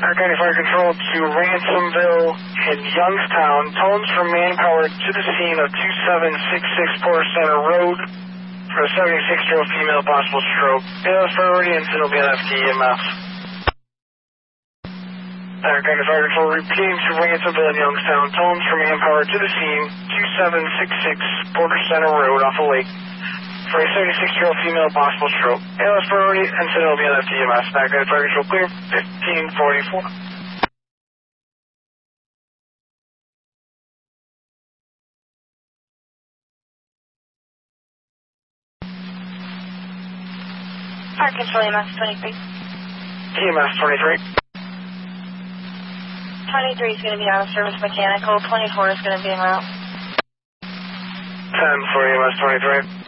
County Fire Control to Ransomville and Youngstown. Tones from manpower to the scene of 2766 Porter Center Road for a 76-year-old female, possible stroke. ALS priority and will be an FDEMS. County Fire Control repeating to Ransomville and Youngstown. Tones from manpower to the scene 2766 Porter Center Road off the lake for a 76-year-old female, possible stroke. ALS priority and will be an FDEMS. County Fire Control clear 1544. Fire Control EMS 23. EMS 23. 23 is going to be out of service mechanical. 24 is going to be en route. 10 for EMS 23.